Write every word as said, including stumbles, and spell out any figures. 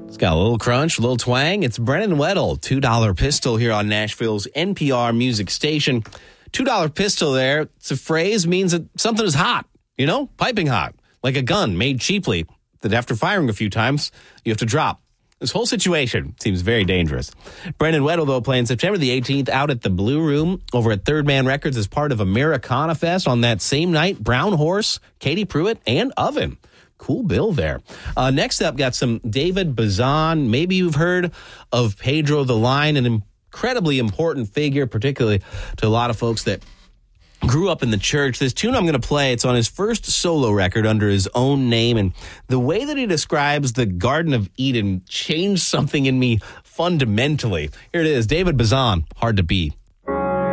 It's got a little crunch, a little twang. It's Brennan Weddle, two dollar Pistol here on Nashville's N P R music station. two dollar Pistol there, it's a phrase, means that something is hot, you know, piping hot, like a gun made cheaply that after firing a few times, you have to drop. This whole situation seems very dangerous. Brennan Weddle, though, playing September the eighteenth out at the Blue Room over at Third Man Records as part of Americana Fest on that same night. Brown Horse, Katie Pruitt, and Oven. Cool bill there. Uh, next up, got some David Bazan. Maybe you've heard of Pedro the Lion, an incredibly important figure, particularly to a lot of folks that grew up in the church. This tune I'm going to play, it's on his first solo record under his own name, and the way that he describes the Garden of Eden changed something in me fundamentally. Here it is, David Bazan, Hard to Be.